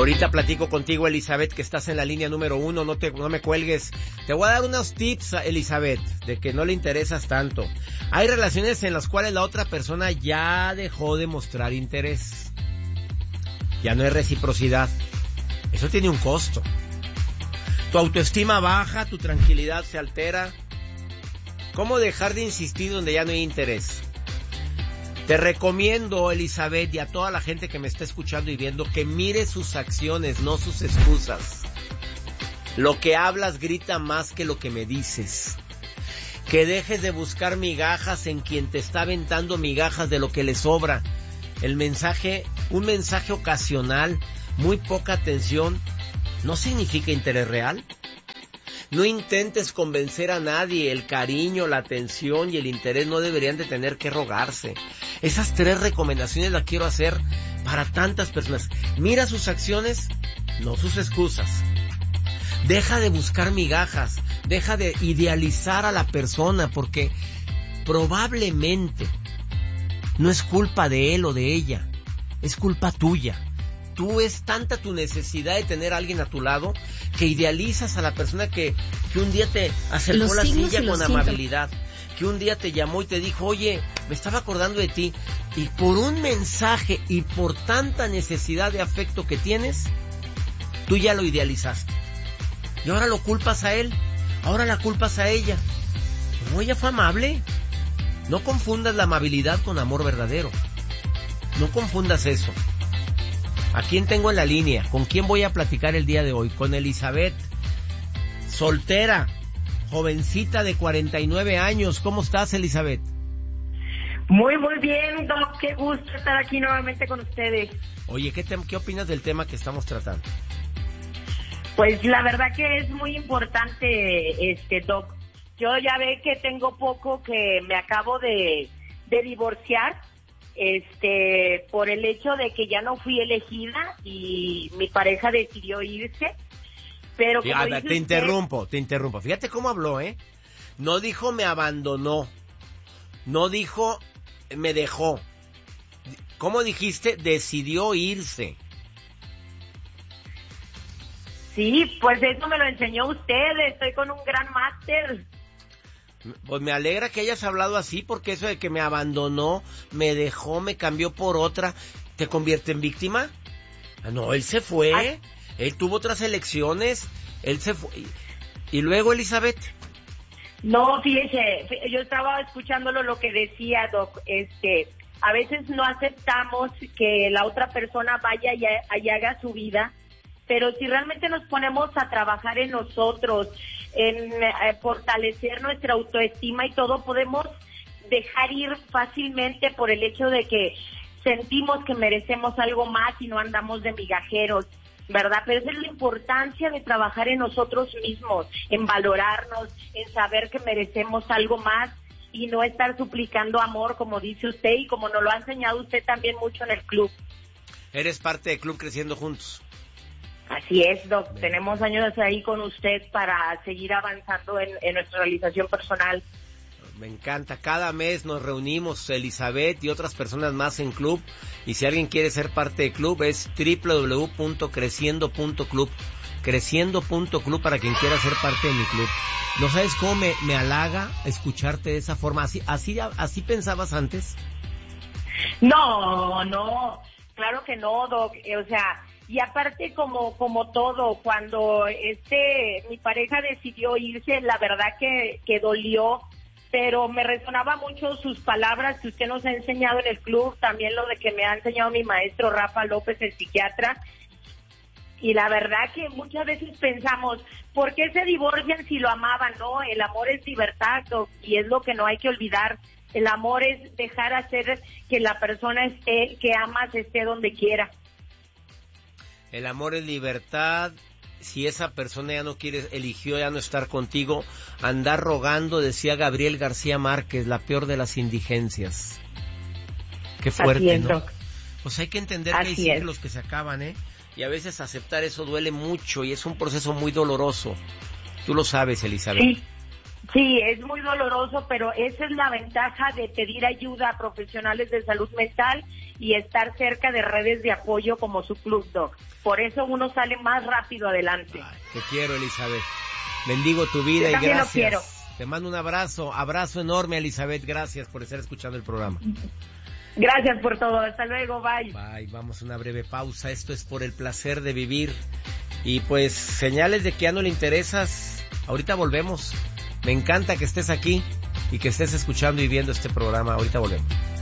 Ahorita platico contigo, Elizabeth, que estás en la línea número 1, no me cuelgues. Te voy a dar unos tips, Elizabeth, de que no le interesas tanto. Hay relaciones en las cuales la otra persona ya dejó de mostrar interés. Ya no hay reciprocidad. Eso tiene un costo. Tu autoestima baja, tu tranquilidad se altera. ¿Cómo dejar de insistir donde ya no hay interés? Te recomiendo, Elizabeth, y a toda la gente que me está escuchando y viendo, que mire sus acciones, no sus excusas. Lo que hablas grita más que lo que me dices. Que dejes de buscar migajas en quien te está aventando migajas de lo que le sobra. Un mensaje ocasional, muy poca atención, ¿no significa interés real? No intentes convencer a nadie. El cariño, la atención y el interés no deberían de tener que rogarse. Esas 3 recomendaciones las quiero hacer para tantas personas. Mira sus acciones, no sus excusas. Deja de buscar migajas. Deja de idealizar a la persona, porque probablemente no es culpa de él o de ella. Es culpa tuya. Tú es tanta tu necesidad de tener a alguien a tu lado que idealizas a la persona que un día te acercó la silla con amabilidad, que un día te llamó y te dijo, oye, me estaba acordando de ti, y por un mensaje y por tanta necesidad de afecto que tienes, tú ya lo idealizaste. Y ahora lo culpas a él, ahora la culpas a ella. No, ella fue amable. No confundas la amabilidad con amor verdadero. No confundas eso. ¿A quién tengo en la línea? ¿Con quién voy a platicar el día de hoy? Con Elizabeth, soltera, jovencita de 49 años. ¿Cómo estás, Elizabeth? Muy bien, Doc. Qué gusto estar aquí nuevamente con ustedes. Oye, ¿qué opinas del tema que estamos tratando? Pues la verdad que es muy importante, Doc. Yo ya ve que tengo poco que me acabo de divorciar. Por el hecho de que ya no fui elegida y mi pareja decidió irse, pero como te interrumpo. Fíjate cómo habló, No dijo me abandonó, no dijo me dejó. ¿Cómo dijiste? Decidió irse. Sí, pues eso me lo enseñó usted. Estoy con un gran máster. Pues me alegra que hayas hablado así, porque eso de que me abandonó, me dejó, me cambió por otra, ¿te convierte en víctima? No, él se fue. Ay. Él tuvo otras elecciones, él se fue. ¿Y luego, Elizabeth? No, fíjese, yo estaba escuchándolo lo que decía, Doc. A veces no aceptamos que la otra persona vaya y haga su vida, pero si realmente nos ponemos a trabajar en nosotros, en fortalecer nuestra autoestima y todo, podemos dejar ir fácilmente por el hecho de que sentimos que merecemos algo más y no andamos de migajeros, ¿verdad? Pero esa es la importancia de trabajar en nosotros mismos, en valorarnos, en saber que merecemos algo más y no estar suplicando amor, como dice usted y como nos lo ha enseñado usted también mucho en el club. Eres parte del club Creciendo Juntos. Así es, Doc. Bien. Tenemos años ahí con usted para seguir avanzando en nuestra realización personal. Me encanta. Cada mes nos reunimos, Elizabeth y otras personas más en club. Y si alguien quiere ser parte del club, es www.creciendo.club. Creciendo.club para quien quiera ser parte de mi club. ¿No sabes cómo me halaga escucharte de esa forma? ¿Así pensabas antes? No. Claro que no, Doc. O sea... Y aparte como todo, cuando mi pareja decidió irse, la verdad que dolió, pero me resonaba mucho sus palabras que usted nos ha enseñado en el club, también lo de que me ha enseñado mi maestro Rafa López, el psiquiatra. Y la verdad que muchas veces pensamos, ¿por qué se divorcian si lo amaban? No, el amor es libertad, y es lo que no hay que olvidar. El amor es dejar hacer que la persona que amas esté donde quiera. El amor es libertad. Si esa persona ya no quiere, eligió ya no estar contigo, andar rogando, decía Gabriel García Márquez, la peor de las indigencias. Qué fuerte, ¿no? Doc. Pues hay que entender que hay ciclos que se acaban, y a veces aceptar eso duele mucho y es un proceso muy doloroso. Tú lo sabes, Elizabeth. Sí, es muy doloroso, pero esa es la ventaja de pedir ayuda a profesionales de salud mental y estar cerca de redes de apoyo como su Club Doc. Por eso uno sale más rápido adelante. Ay, te quiero, Elizabeth. Bendigo tu vida y gracias. Lo quiero. Te mando un abrazo enorme, Elizabeth. Gracias por estar escuchando el programa. Gracias por todo. Hasta luego. Bye. Bye. Vamos a una breve pausa. Esto es Por el Placer de Vivir. Y pues señales de que ya no le interesas. Ahorita volvemos. Me encanta que estés aquí y que estés escuchando y viendo este programa. Ahorita volvemos.